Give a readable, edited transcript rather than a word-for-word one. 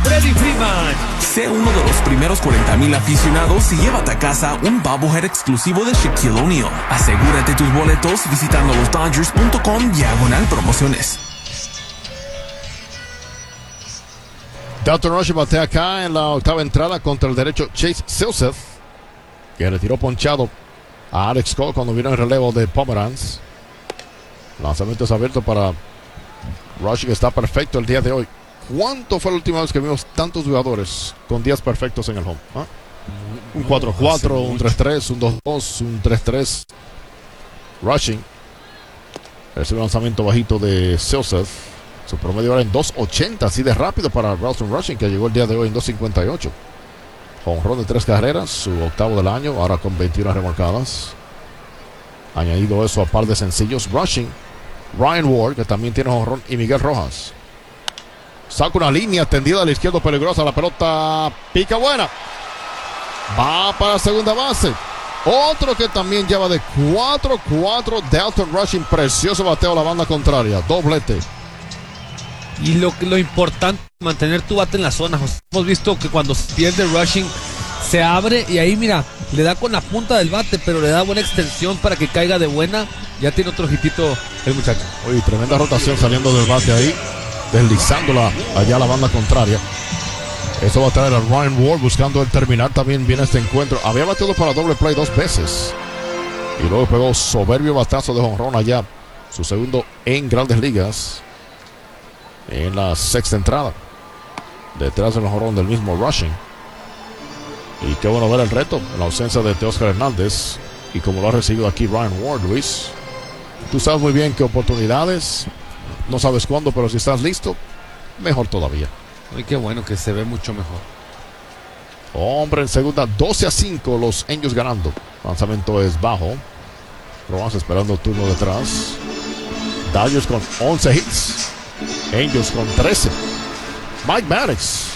Freddie Freeman. Sé uno de los primeros 40,000 aficionados y llévate a casa un bobblehead exclusivo de Shaquille O'Neal. Asegúrate tus boletos visitando losdodgers.com/promociones. Dalton Rushing batea acá en la octava entrada contra el derecho Chase Silseth, que retiró ponchado a Alex Cole cuando vino el relevo de Pomeranz. Lanzamiento es abierto para Rushing, está perfecto el día de hoy. ¿Cuánto fue la última vez que vimos tantos jugadores con días perfectos en el home? ¿Ah? Un 4-4, un 3-3, un 2-2, un 3-3. Rushing recibe un lanzamiento bajito de Silseth. Su promedio era en 2.80, así de rápido para Dalton Rushing, que llegó el día de hoy en 2.58. Jonrón de 3 carreras, su octavo del año, ahora con 21 remolcadas. Añadido eso a par de sencillos. Rushing, Ryan Ward, que también tiene jonrón, y Miguel Rojas. Saca una línea tendida al izquierdo peligrosa, la pelota pica buena. Va para segunda base. Otro que también lleva de 4-4, Dalton Rushing, precioso bateo a la banda contraria, doblete. Y lo importante es mantener tu bate en la zona, José. Hemos visto que cuando se pierde Rushing se abre y ahí mira, le da con la punta del bate, pero le da buena extensión para que caiga de buena. Ya tiene otro hitito el muchacho. Oye, tremenda rotación saliendo del bate ahí, deslizándola allá a la banda contraria. Eso va a traer a Ryan Ward buscando el terminar también bien este encuentro. Había bateado para doble play 2 veces y luego pegó soberbio batazo de jonrón allá, su segundo en Grandes Ligas, en la sexta entrada, detrás del jonrón del mismo Rushing. Y qué bueno ver el reto en la ausencia de Teóscar Hernández y como lo ha recibido aquí Ryan Ward. Luis, tú sabes muy bien que oportunidades, no sabes cuándo, pero si estás listo, mejor todavía. Ay, qué bueno que se ve mucho mejor. Hombre en segunda, 12-5 los Angels ganando. Lanzamiento es bajo. Rojas esperando turno detrás. Dodgers con 11 hits, Angels con 13. Mike Maddox